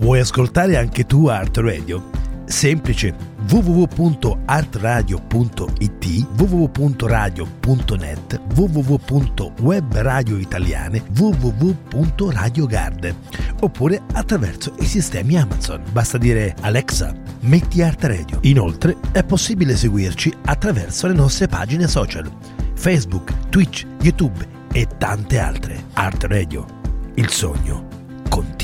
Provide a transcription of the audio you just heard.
Vuoi ascoltare anche tu Art Radio? Semplice: www.artradio.it, www.radio.net, www.webradioitaliane, www.radiogarden, oppure attraverso i sistemi Amazon. Basta dire: Alexa, metti Art Radio. Inoltre è possibile seguirci attraverso le nostre pagine social: Facebook, Twitch, YouTube e tante altre. Art Radio, il sogno continua.